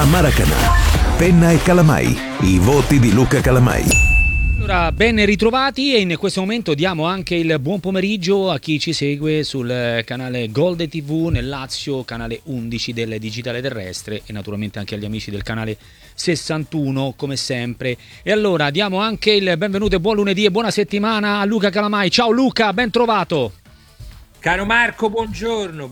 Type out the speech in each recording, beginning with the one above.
a Maracanã. Penna e Calamai, i voti di Luca Calamai. Allora, ben ritrovati, e in questo momento diamo anche il buon pomeriggio a chi ci segue sul canale Golde TV nel Lazio, canale 11 del digitale terrestre, e naturalmente anche agli amici del canale 61 come sempre. E allora diamo anche il benvenuto e buon lunedì e buona settimana a Luca Calamai. Ciao Luca, ben trovato. Caro Marco, buongiorno,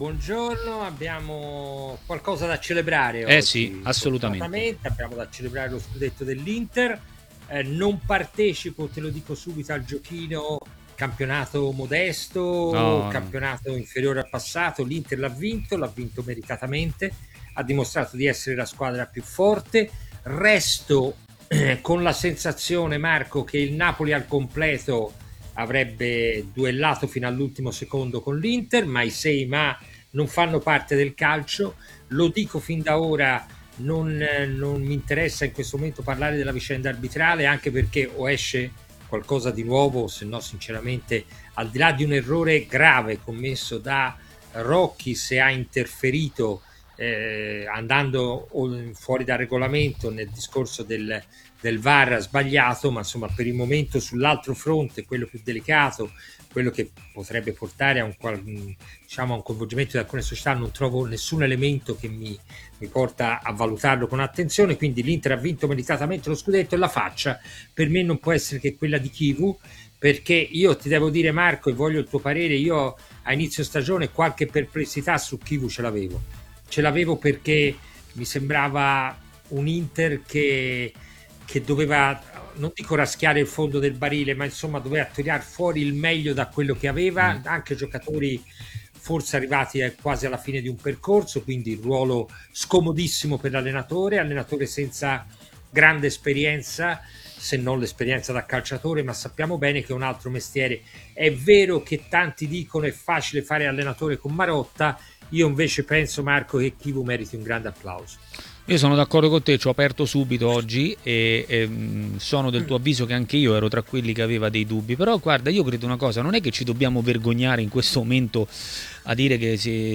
abbiamo qualcosa da celebrare oggi. Sì, assolutamente. Abbiamo da celebrare lo scudetto dell'Inter. Non partecipo, te lo dico subito, al giochino campionato modesto, campionato inferiore al passato. L'Inter l'ha vinto meritatamente, ha dimostrato di essere la squadra più forte. Resto con la sensazione, Marco, che il Napoli al completo avrebbe duellato fino all'ultimo secondo con l'Inter, ma i sei ma non fanno parte del calcio. Lo dico fin da ora, non mi interessa in questo momento parlare della vicenda arbitrale, anche perché o esce qualcosa di nuovo, se no sinceramente, al di là di un errore grave commesso da Rocchi, se ha interferito andando fuori dal regolamento nel discorso del VAR, ha sbagliato, ma insomma per il momento sull'altro fronte, quello più delicato, quello che potrebbe portare a un coinvolgimento di alcune società, non trovo nessun elemento che mi porta a valutarlo con attenzione. Quindi l'Inter ha vinto meritatamente lo scudetto, e la faccia per me non può essere che quella di Chivu, perché io ti devo dire, Marco, e voglio il tuo parere, io a inizio stagione qualche perplessità su Chivu ce l'avevo perché mi sembrava un Inter che doveva, non dico raschiare il fondo del barile, ma insomma doveva tirare fuori il meglio da quello che aveva, anche giocatori forse arrivati quasi alla fine di un percorso, quindi il ruolo scomodissimo per allenatore senza grande esperienza, se non l'esperienza da calciatore, ma sappiamo bene che è un altro mestiere. È vero che tanti dicono è facile fare allenatore con Marotta, io invece penso, Marco, che Chivu meriti un grande applauso. Io sono d'accordo con te, ci ho aperto subito oggi e sono del tuo avviso che anche io ero tra quelli che aveva dei dubbi, però guarda, io credo una cosa, non è che ci dobbiamo vergognare in questo momento a dire che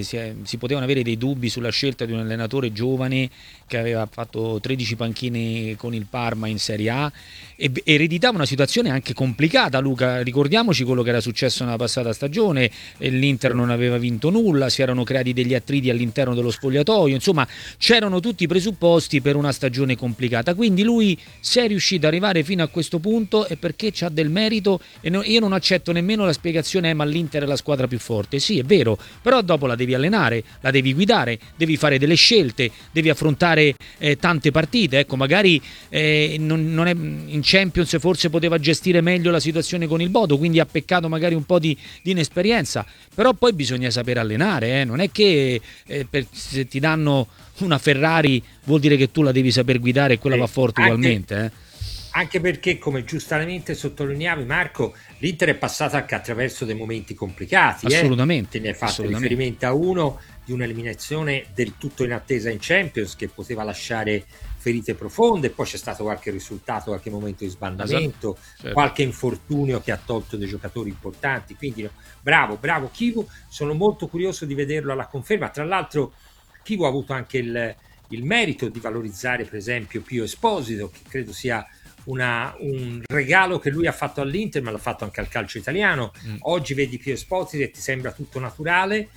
si potevano avere dei dubbi sulla scelta di un allenatore giovane che aveva fatto 13 panchine con il Parma in Serie A e ereditava una situazione anche complicata. Luca, ricordiamoci quello che era successo nella passata stagione, l'Inter non aveva vinto nulla, si erano creati degli attriti all'interno dello spogliatoio, insomma c'erano tutti i presupposti per una stagione complicata, quindi lui se è riuscito ad arrivare fino a questo punto è perché c'ha del merito, e io non accetto nemmeno la spiegazione ma l'Inter è la squadra più forte. Sì, è vero, però dopo la devi allenare, la devi guidare, devi fare delle scelte, devi affrontare tante partite. Ecco, magari non è, in Champions forse poteva gestire meglio la situazione con il Bodo, quindi ha peccato magari un po' di inesperienza, però poi bisogna sapere allenare, non è che se ti danno una Ferrari vuol dire che tu la devi saper guidare e quella va forte ugualmente. Anche perché, come giustamente sottolineavi, Marco, l'Inter è passata anche attraverso dei momenti complicati. Assolutamente. Te ne hai fatto riferimento a uno di un'eliminazione del tutto in attesa in Champions, che poteva lasciare ferite profonde, poi c'è stato qualche risultato, qualche momento di sbandamento, certo, qualche infortunio che ha tolto dei giocatori importanti. Quindi bravo Chivu, sono molto curioso di vederlo alla conferma. Tra l'altro Chivu ha avuto anche il merito di valorizzare per esempio Pio Esposito, che credo sia un regalo che lui ha fatto all'Inter, ma l'ha fatto anche al calcio italiano. Oggi vedi Pio Esposito e ti sembra tutto naturale.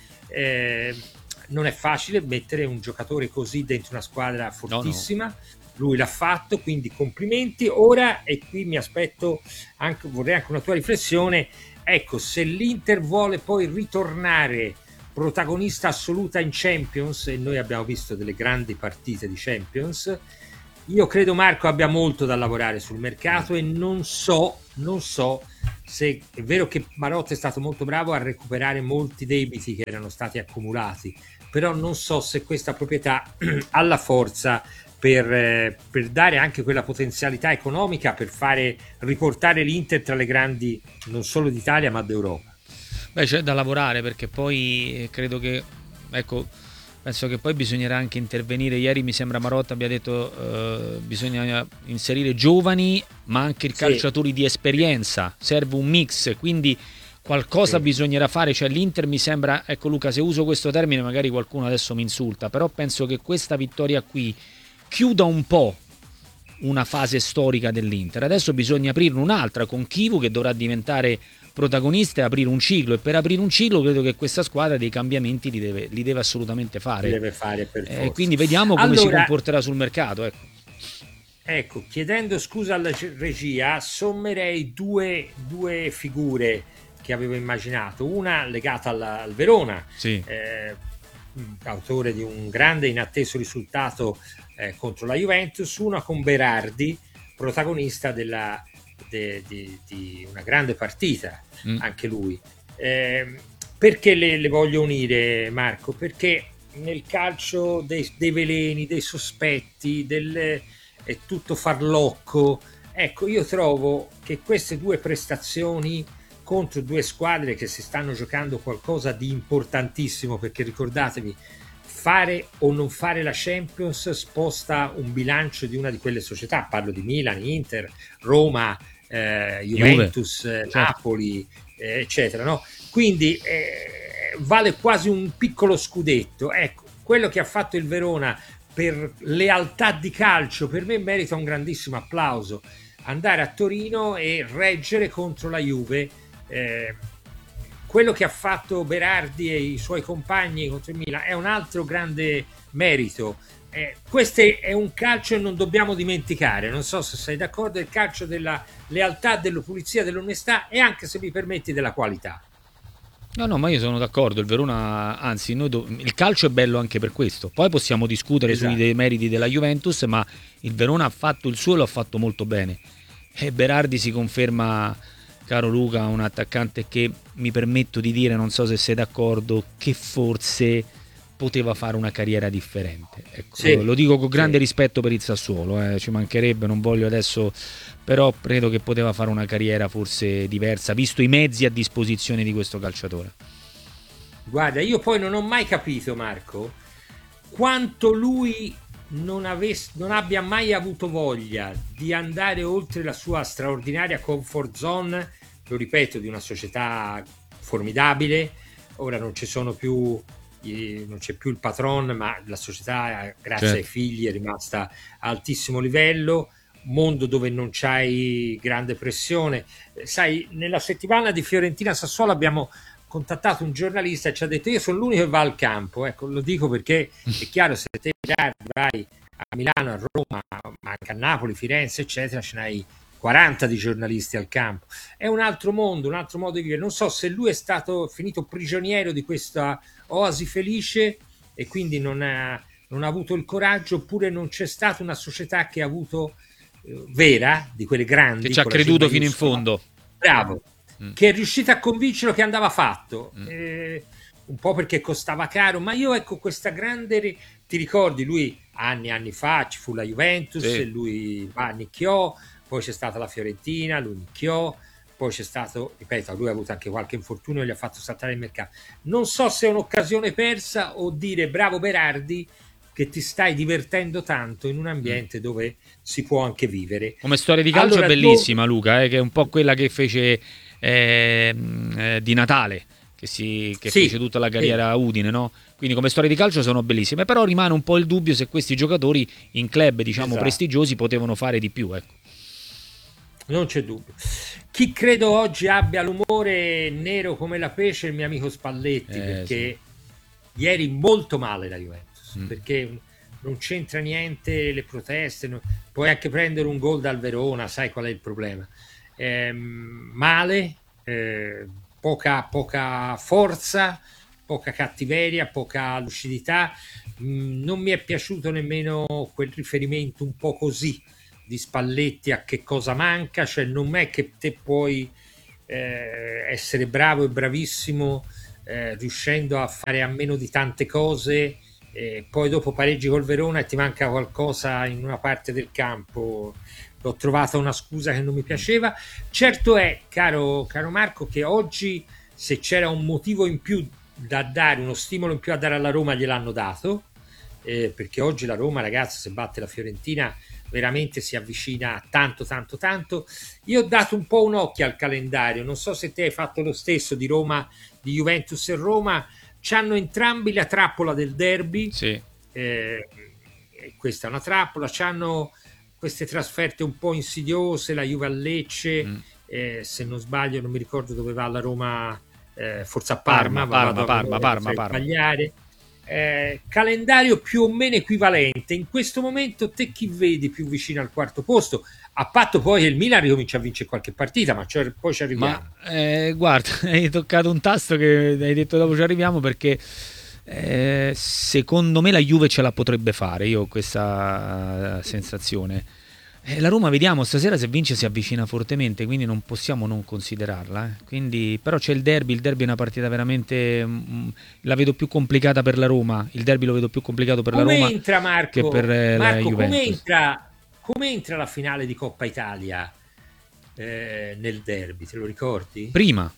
Non è facile mettere un giocatore così dentro una squadra fortissima. No. Lui l'ha fatto, quindi complimenti. Ora, e qui mi aspetto vorrei anche una tua riflessione, ecco, se l'Inter vuole poi ritornare protagonista assoluta in Champions, e noi abbiamo visto delle grandi partite di Champions, io credo, Marco, abbia molto da lavorare sul mercato, e non so se è vero che Marotta è stato molto bravo a recuperare molti debiti che erano stati accumulati, però non so se questa proprietà ha la forza per dare anche quella potenzialità economica per fare riportare l'Inter tra le grandi non solo d'Italia ma d'Europa. Beh, c'è da lavorare, perché poi credo che, ecco, penso che poi bisognerà anche intervenire. Ieri mi sembra Marotta abbia detto bisogna inserire giovani ma anche calciatori di esperienza, serve un mix, quindi qualcosa bisognerà fare. Cioè l'Inter mi sembra, ecco Luca, se uso questo termine magari qualcuno adesso mi insulta, però penso che questa vittoria qui chiuda un po' una fase storica dell'Inter. Adesso bisogna aprirne un'altra con Chivu, che dovrà diventare protagonista e aprire un ciclo, e per aprire un ciclo credo che questa squadra dei cambiamenti li deve assolutamente fare. Li deve fare per forza. Quindi vediamo come si comporterà sul mercato. Ecco, chiedendo scusa alla regia, sommerei due figure che avevo immaginato. Una legata al Verona, sì. Autore di un grande inatteso risultato contro la Juventus, una con Berardi, protagonista di una grande partita, anche lui. Perché le voglio unire, Marco? Perché nel calcio dei veleni, dei sospetti, è tutto farlocco. Ecco, io trovo che queste due prestazioni contro due squadre che si stanno giocando qualcosa di importantissimo, perché ricordatevi, fare o non fare la Champions sposta un bilancio di una di quelle società, parlo di Milan, Inter, Roma, Juventus, Napoli, eccetera, no? Quindi vale quasi un piccolo scudetto. Ecco, quello che ha fatto il Verona per lealtà di calcio, per me merita un grandissimo applauso. Andare a Torino e reggere contro la Juve, quello che ha fatto Berardi e i suoi compagni contro il Milan è un altro grande merito. Questo è un calcio che non dobbiamo dimenticare, non so se sei d'accordo, è il calcio della lealtà, della pulizia, dell'onestà e anche, se mi permetti, della qualità. No, ma io sono d'accordo, il Verona, anzi, il calcio è bello anche per questo. Poi possiamo discutere sui meriti della Juventus, ma il Verona ha fatto il suo e l'ha fatto molto bene. E Berardi si conferma, caro Luca, un attaccante che, mi permetto di dire, non so se sei d'accordo, che forse poteva fare una carriera differente. Ecco, sì, lo dico con grande rispetto per il Sassuolo, ci mancherebbe, non voglio adesso, però credo che poteva fare una carriera forse diversa, visto i mezzi a disposizione di questo calciatore. Guarda, io poi non ho mai capito, Marco, quanto lui non abbia mai avuto voglia di andare oltre la sua straordinaria comfort zone, lo ripeto, di una società formidabile. Ora non ci sono più, non c'è più il patron, ma la società, grazie ai figli, è rimasta a altissimo livello, mondo dove non c'hai grande pressione. Sai, nella settimana di Fiorentina-Sassuolo abbiamo contattato un giornalista e ci ha detto: io sono l'unico che va al campo. Ecco, lo dico perché è chiaro, se te vai a Milano, a Roma, ma anche a Napoli, Firenze, eccetera, ce n'hai 40 di giornalisti al campo. È un altro mondo, un altro modo di vivere. Non so se lui è finito prigioniero di questa oasi felice e quindi non ha avuto il coraggio, oppure non c'è stata una società che ha avuto vera, di quelle grandi, che ci ha creduto fino in fondo. Bravo. Che è riuscita a convincerlo che andava fatto, un po' perché costava caro, ma io, ecco, questa grande, ti ricordi, lui anni fa ci fu la Juventus, e lui nicchiò, poi c'è stata la Fiorentina, lui nicchiò, poi c'è stato, ripeto, lui ha avuto anche qualche infortunio e gli ha fatto saltare il mercato. Non so se è un'occasione persa o dire bravo Berardi, che ti stai divertendo tanto in un ambiente dove si può anche vivere. Come storia di calcio, allora, è bellissima, Luca, che è un po' quella che fece Di Natale, che fece tutta la carriera a Udine, no? Quindi come storia di calcio sono bellissime, però rimane un po' il dubbio se questi giocatori in club, diciamo, prestigiosi potevano fare di più, ecco. Non c'è dubbio. Chi credo oggi abbia l'umore nero come la pesce è il mio amico Spalletti, perché ieri molto male la Juventus, perché non c'entra niente le proteste, puoi anche prendere un gol dal Verona, sai qual è il problema. Male, poca forza, poca cattiveria, poca lucidità. Non mi è piaciuto nemmeno quel riferimento un po' così di Spalletti a che cosa manca, cioè non è che te puoi essere bravo e bravissimo riuscendo a fare a meno di tante cose, poi dopo pareggi col Verona e ti manca qualcosa in una parte del campo. L'ho trovata una scusa che non mi piaceva. Certo è, caro Marco, che oggi, se c'era un motivo in più da dare, uno stimolo in più a dare alla Roma, gliel'hanno dato, perché oggi la Roma, ragazzi, se batte la Fiorentina veramente si avvicina tanto. Io ho dato un po' un occhio al calendario, non so se te hai fatto lo stesso, di Roma, di Juventus e Roma. C'hanno entrambi la trappola del derby, questa è una trappola. C'hanno queste trasferte un po' insidiose, la Juve a Lecce, se non sbaglio non mi ricordo dove va la Roma, forse a Parma. Parma. Sbagliare. Calendario più o meno equivalente. In questo momento te chi vedi più vicino al quarto posto? A patto poi che il Milan ricomincia a vincere qualche partita, ma poi ci arriviamo. Guarda, hai toccato un tasto che hai detto dopo ci arriviamo, perché secondo me la Juve ce la potrebbe fare, io ho questa sensazione. La Roma, vediamo, stasera se vince si avvicina fortemente, quindi non possiamo non considerarla. Quindi, però c'è il derby è una partita veramente, la vedo più complicata per la Roma, il derby lo vedo più complicato per la Roma che per la Juventus. Come entra la finale di Coppa Italia nel derby, te lo ricordi? Prima.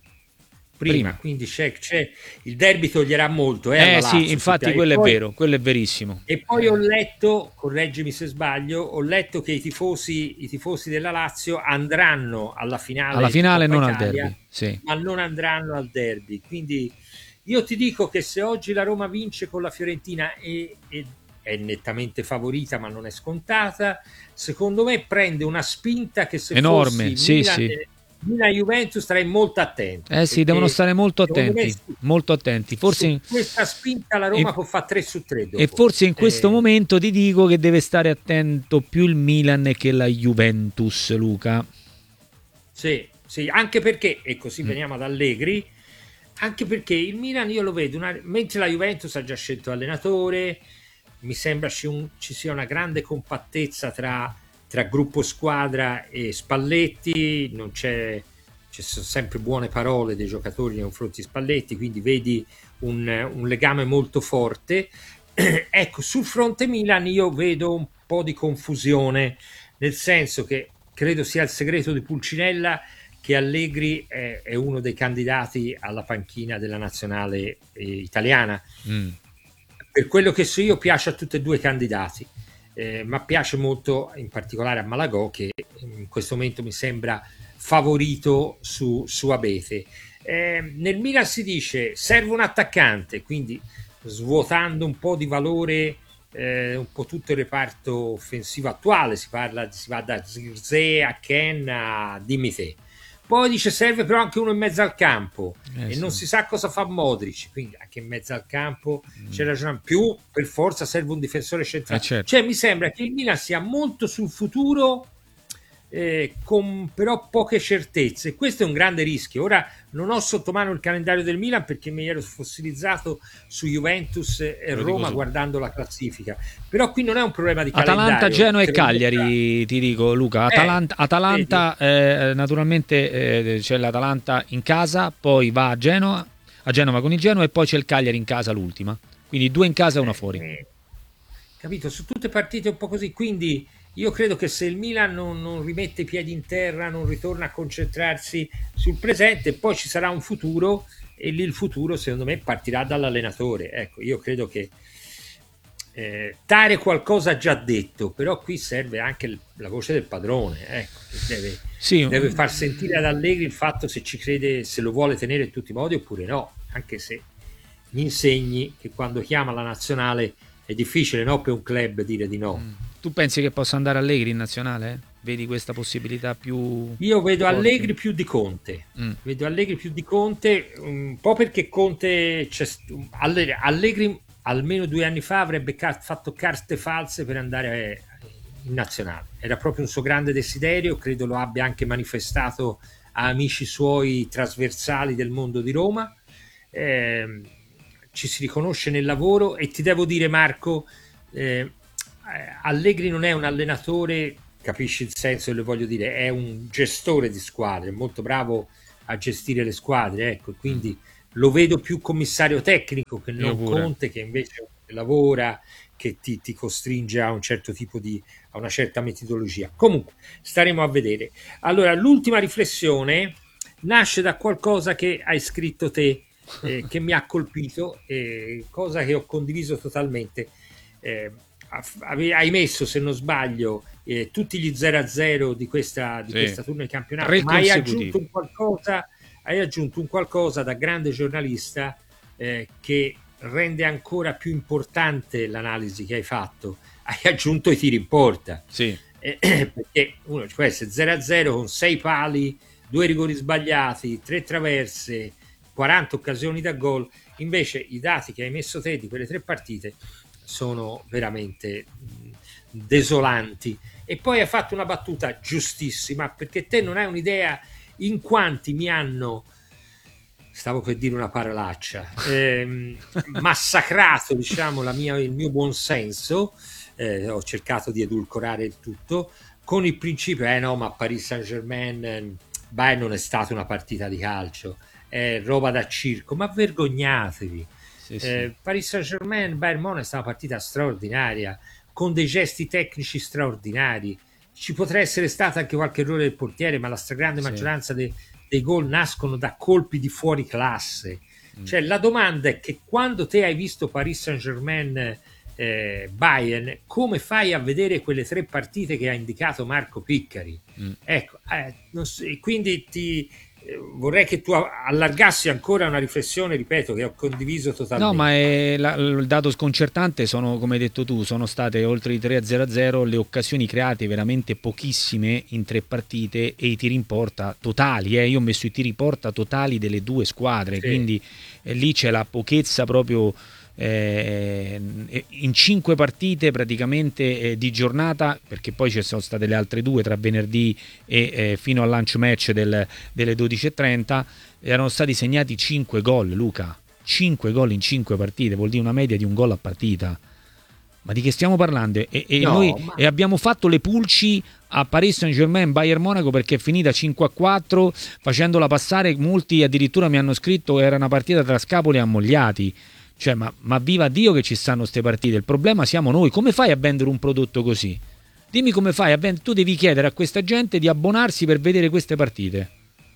Quindi c'è il derby toglierà molto. Sì, infatti quello è vero, quello è verissimo. E poi ho letto, correggimi se sbaglio, ho letto che i tifosi della Lazio andranno alla finale non Italia, al derby, sì. ma non andranno al derby. Quindi io ti dico che se oggi la Roma vince con la Fiorentina e è nettamente favorita, ma non è scontata, secondo me prende una spinta che se enorme, fossi sì. Milan Juventus starei molto attento. Sì, devono stare molto attenti, molto attenti. Forse questa spinta la Roma può fare 3-3 dopo. E forse in questo momento ti dico che deve stare attento più il Milan che la Juventus, Luca. Sì, anche perché, e così veniamo ad Allegri, anche perché il Milan io lo vedo, mentre la Juventus ha già scelto allenatore, mi sembra ci sia una grande compattezza tra gruppo squadra e Spalletti, ci sono sempre buone parole dei giocatori nei confronti di Spalletti, quindi vedi un legame molto forte. Ecco, sul fronte Milan io vedo un po' di confusione, nel senso che credo sia il segreto di Pulcinella che Allegri è uno dei candidati alla panchina della nazionale italiana. Per quello che so io piace a tutti e due i candidati. Ma piace molto in particolare a Malagò, che in questo momento mi sembra favorito su Abete. Nel Milan si dice serve un attaccante, quindi svuotando un po' di valore un po' tutto il reparto offensivo attuale, si va da Zirkzee a Ken a Dimitri. Poi dice serve però anche uno in mezzo al campo e non si sa cosa fa Modric, quindi anche in mezzo al campo c'è ragione, più per forza serve un difensore centrale. Certo. Cioè mi sembra che il Milan sia molto sul futuro con però poche certezze. Questo è un grande rischio. Ora non ho sotto mano il calendario del Milan perché mi ero fossilizzato su Juventus e Roma guardando la classifica, però qui non è un problema di calendario. Atalanta, Genoa e Cagliari, ti dico Luca, Atalanta naturalmente c'è l'Atalanta in casa, poi va a Genova con il Genoa e poi c'è il Cagliari in casa l'ultima, quindi 2 in casa e 1 fuori. Capito? Su tutte partite un po' così, quindi io credo che se il Milan non rimette i piedi in terra, non ritorna a concentrarsi sul presente, poi ci sarà un futuro e lì il futuro secondo me partirà dall'allenatore. Ecco, io credo che Tare qualcosa ha già detto, però qui serve anche la voce del padrone, ecco, deve far sentire ad Allegri il fatto se ci crede, se lo vuole tenere in tutti i modi oppure no, anche se gli insegni che quando chiama la nazionale è difficile, no, per un club dire di no. Tu pensi che possa andare Allegri in nazionale? Vedi questa possibilità più? Io vedo Allegri più di Conte. Vedo Allegri più di Conte, un po' perché Conte Allegri almeno 2 anni fa avrebbe fatto carte false per andare in nazionale. Era proprio un suo grande desiderio, credo lo abbia anche manifestato a amici suoi trasversali del mondo di Roma. Ci si riconosce nel lavoro e ti devo dire, Marco, Allegri non è un allenatore, capisci il senso che le voglio dire, è un gestore di squadre, è molto bravo a gestire le squadre, ecco, quindi lo vedo più commissario tecnico che non Conte, che invece lavora, che ti costringe a un certo tipo a una certa metodologia. Comunque staremo a vedere. Allora, l'ultima riflessione nasce da qualcosa che hai scritto te, che mi ha colpito, cosa che ho condiviso totalmente. Hai messo, se non sbaglio, tutti gli 0-0 di questa turno di campionato, ma hai aggiunto un qualcosa da grande giornalista, che rende ancora più importante l'analisi che hai fatto. Hai aggiunto i tiri in porta. Sì. Perché uno può essere 0-0 con 6 pali, 2 rigori sbagliati, 3 traverse, 40 occasioni da gol. Invece i dati che hai messo te di quelle 3 partite sono veramente desolanti. E poi hai fatto una battuta giustissima, perché te non hai un'idea in quanti mi hanno, stavo per dire una parolaccia, massacrato, diciamo, il mio buonsenso. Ho cercato di edulcorare il tutto con il principio no, ma Paris Saint-Germain non è stata una partita di calcio, è roba da circo. Ma vergognatevi. Sì. Paris Saint-Germain Bayern Monaco è stata una partita straordinaria, con dei gesti tecnici straordinari. Ci potrà essere stato anche qualche errore del portiere, ma la stragrande maggioranza dei gol nascono da colpi di fuori classe. Cioè, la domanda è che quando te hai visto Paris Saint-Germain Bayern, come fai a vedere quelle 3 partite che ha indicato Marco Piccari? Ecco, quindi vorrei che tu allargassi ancora una riflessione, ripeto, che ho condiviso totalmente. No, ma il dato sconcertante sono, come hai detto tu, sono state oltre i 3-0 le occasioni create, veramente pochissime in 3 partite, e i tiri in porta totali. Io ho messo i tiri in porta totali delle 2 squadre, quindi lì c'è la pochezza proprio. In 5 partite praticamente di giornata, perché poi ci sono state le altre 2 tra venerdì e fino al lunch match delle 12:30, erano stati segnati 5 gol, Luca. 5 gol in 5 partite vuol dire una media di un gol a partita. Ma di che stiamo parlando? Noi abbiamo fatto le pulci a Paris Saint-Germain Bayern Monaco perché è finita 5-4, facendola passare. Molti addirittura mi hanno scritto che era una partita tra scapoli e ammogliati. Cioè, ma viva Dio che ci stanno ste partite. Il problema siamo noi. Come fai a vendere un prodotto così? Dimmi come fai a vendere. Tu devi chiedere a questa gente di abbonarsi per vedere queste partite.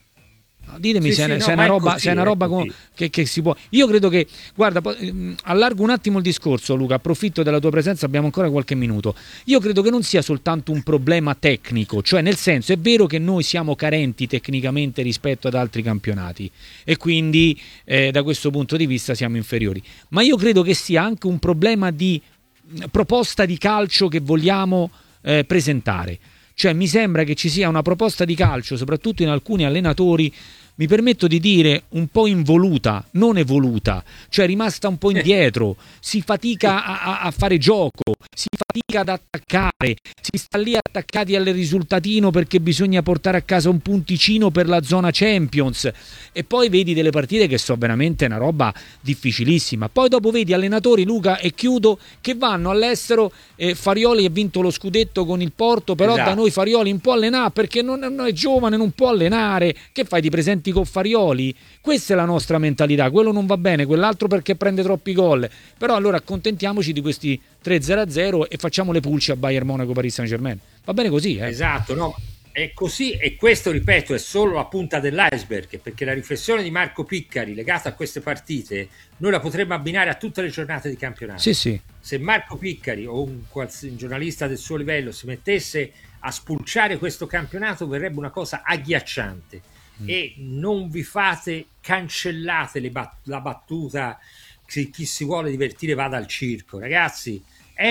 Ditemi se è una roba che si può. Io credo che, guarda, allargo un attimo il discorso, Luca, approfitto della tua presenza, abbiamo ancora qualche minuto. Io credo che non sia soltanto un problema tecnico, cioè nel senso, è vero che noi siamo carenti tecnicamente rispetto ad altri campionati e quindi da questo punto di vista siamo inferiori, ma io credo che sia anche un problema di proposta di calcio che vogliamo presentare. Cioè mi sembra che ci sia una proposta di calcio, soprattutto in alcuni allenatori, mi permetto di dire un po' involuta, non evoluta, cioè rimasta un po' indietro, si fatica a fare gioco, si fatica ad attaccare, si sta lì attaccati al risultatino perché bisogna portare a casa un punticino per la zona Champions, e poi vedi delle partite che sono veramente una roba difficilissima. Poi dopo vedi allenatori, Luca, e chiudo, che vanno all'estero. Farioli ha vinto lo scudetto con il Porto, però da noi Farioli non può allenare perché non è giovane, non può allenare. Che fai, ti presenti con Farioli? Questa è la nostra mentalità. Quello non va bene, quell'altro perché prende troppi gol. Però allora accontentiamoci di questi 3-0 e facciamo le pulci a Bayern Monaco Paris Saint-Germain. Va bene così, Esatto, no? È così, e questo, ripeto, è solo la punta dell'iceberg, perché la riflessione di Marco Piccari legata a queste partite noi la potremmo abbinare a tutte le giornate di campionato. Sì. Se Marco Piccari o un giornalista del suo livello si mettesse a spulciare questo campionato, verrebbe una cosa agghiacciante. E non vi fate, cancellate la battuta chi si vuole divertire vada al circo, ragazzi.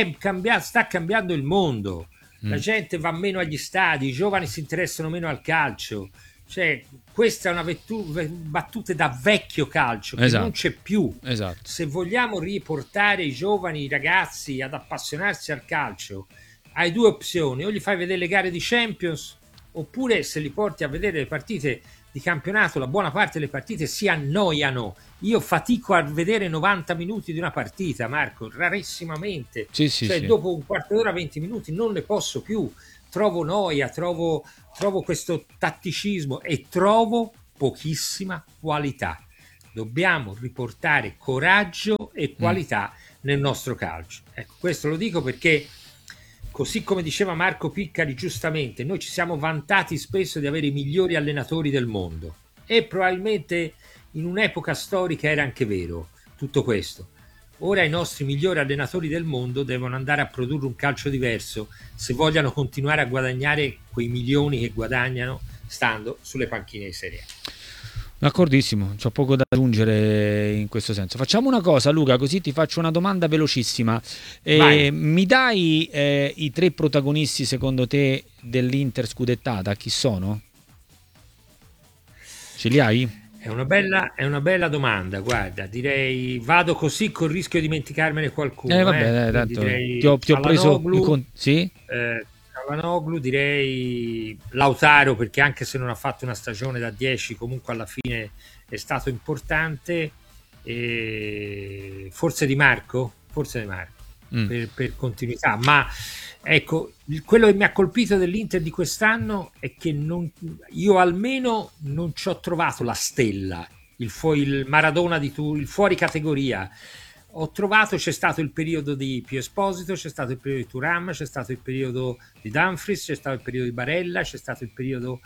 Sta cambiando il mondo. La gente va meno agli stadi, i giovani si interessano meno al calcio. Cioè, questa è una battuta da vecchio calcio che non c'è più. Se vogliamo riportare i giovani, i ragazzi ad appassionarsi al calcio, hai 2 opzioni: o gli fai vedere le gare di Champions, oppure se li porti a vedere le partite di campionato, la buona parte delle partite si annoiano. Io fatico a vedere 90 minuti di una partita, Marco, rarissimamente. Dopo un quarto d'ora, 20 minuti non ne posso più. Trovo noia, trovo questo tatticismo e trovo pochissima qualità. Dobbiamo riportare coraggio e qualità nel nostro calcio. Ecco, questo lo dico perché, così come diceva Marco Piccari giustamente, noi ci siamo vantati spesso di avere i migliori allenatori del mondo, e probabilmente in un'epoca storica era anche vero tutto questo. Ora i nostri migliori allenatori del mondo devono andare a produrre un calcio diverso se vogliano continuare a guadagnare quei milioni che guadagnano stando sulle panchine di Serie A. D'accordissimo, c'ho poco da aggiungere in questo senso. Facciamo una cosa, Luca, così ti faccio una domanda velocissima. Mi dai i 3 protagonisti secondo te dell'Inter scudettata? Chi sono? Ce li hai? È una bella domanda, guarda, direi vado così col rischio di dimenticarmene qualcuno. Vabbè, tanto ti ho preso sì? Calhanoglu, direi Lautaro, perché anche se non ha fatto una stagione da 10 comunque alla fine è stato importante, e forse Di Marco per continuità, ma ecco, quello che mi ha colpito dell'Inter di quest'anno è che io almeno non ci ho trovato la stella, il Maradona il fuori categoria. C'è stato il periodo di Pio Esposito, c'è stato il periodo di Thuram, c'è stato il periodo di Dumfries, c'è stato il periodo di Barella, c'è stato il periodo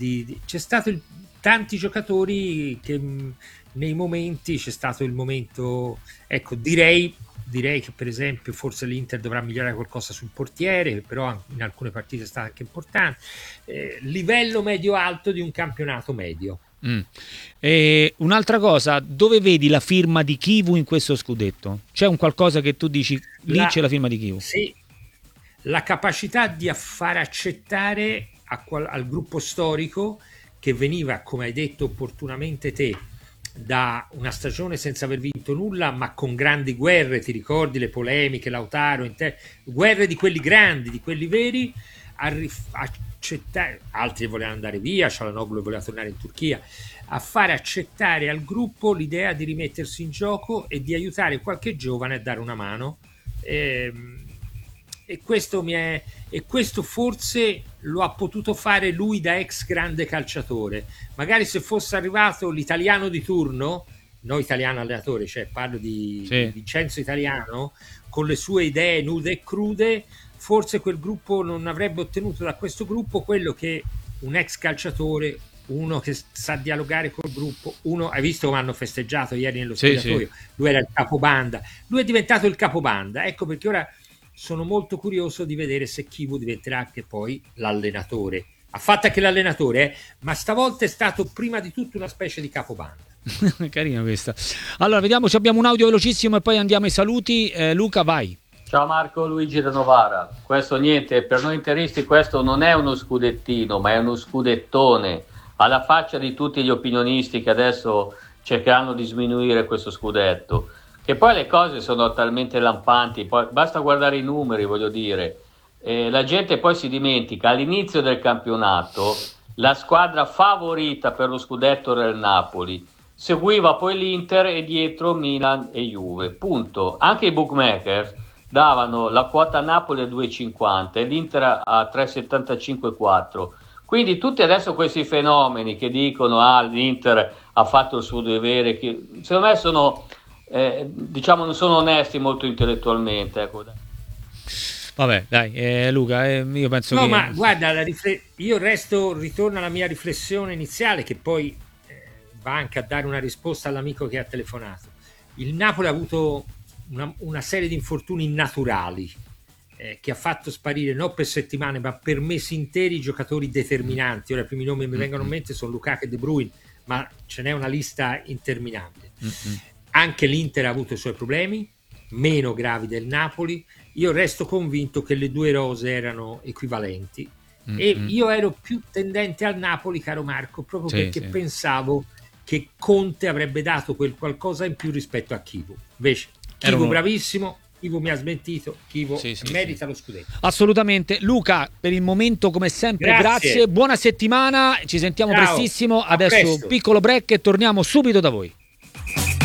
tanti giocatori che nei momenti c'è stato il momento, ecco, direi che per esempio forse l'Inter dovrà migliorare qualcosa sul portiere, però in alcune partite è stato anche importante, livello medio-alto di un campionato medio. E un'altra cosa, dove vedi la firma di Chivu in questo scudetto? C'è un qualcosa che tu dici, lì c'è la firma di Chivu? Sì, la capacità di far accettare al gruppo storico, che veniva, come hai detto opportunamente te, da una stagione senza aver vinto nulla, ma con grandi guerre, ti ricordi le polemiche, Lautaro, guerre di quelli grandi, di quelli veri, accettare, altri volevano andare via, Calhanoglu voleva tornare in Turchia, a fare accettare al gruppo l'idea di rimettersi in gioco e di aiutare qualche giovane a dare una mano, e questo forse lo ha potuto fare lui da ex grande calciatore. Magari se fosse arrivato l'italiano di turno, no, italiano allenatore, cioè parlo di Vincenzo Italiano, con le sue idee nude e crude, forse quel gruppo non avrebbe ottenuto da questo gruppo quello che un ex calciatore, uno che sa dialogare col gruppo, hai visto come hanno festeggiato ieri nello spogliatoio? Lui era il capobanda, lui è diventato il capobanda, ecco perché ora sono molto curioso di vedere se Chivu diventerà anche poi l'allenatore. Ha fatto anche l'allenatore, ma stavolta è stato prima di tutto una specie di capobanda. Carina questa. Allora, vediamo, abbiamo un audio velocissimo e poi andiamo ai saluti. Luca, vai. Ciao Marco, Luigi da Novara. Questo niente, per noi interisti questo non è uno scudettino, ma è uno scudettone, alla faccia di tutti gli opinionisti che adesso cercheranno di sminuire questo scudetto. Che poi le cose sono talmente lampanti, poi basta guardare i numeri, voglio dire. La gente poi si dimentica, all'inizio del campionato la squadra favorita per lo scudetto era il Napoli, seguiva poi l'Inter e dietro Milan e Juve, punto. Anche i bookmakers davano la quota Napoli a 2,50 e l'Inter a 3,75-4. Quindi tutti adesso questi fenomeni che dicono l'Inter ha fatto il suo dovere, che secondo me sono... diciamo non sono onesti molto intellettualmente, ecco. Vabbè, dai, Luca, io penso no, che... ma guarda, ritorno alla mia riflessione iniziale, che poi va anche a dare una risposta all'amico che ha telefonato. Il Napoli ha avuto una serie di infortuni naturali, che ha fatto sparire non per settimane ma per mesi interi giocatori determinanti. Ora i primi nomi che mi vengono in mente sono Lukaku e De Bruyne, ma ce n'è una lista interminabile. Anche l'Inter ha avuto i suoi problemi, meno gravi del Napoli. Io resto convinto che le due rose erano equivalenti, e io ero più tendente al Napoli, caro Marco, proprio perché pensavo che Conte avrebbe dato quel qualcosa in più rispetto a Chivu. Invece Chivu bravissimo, Chivu mi ha smentito, Chivu merita lo scudetto. Assolutamente. Luca, per il momento come sempre grazie. Buona settimana, ci sentiamo prestissimo. Adesso un piccolo break e torniamo subito da voi.